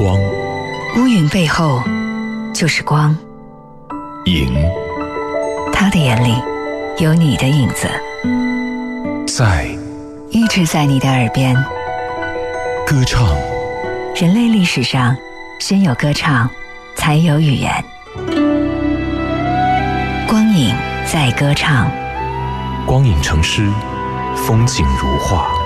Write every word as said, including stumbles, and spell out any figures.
光， 乌云背后就是光。 影， 他的眼里有你的影子， 在一直在你的耳边。 歌唱， 人类历史上，先有歌唱，才有语言。光影在歌唱， 光影成诗，风景如画。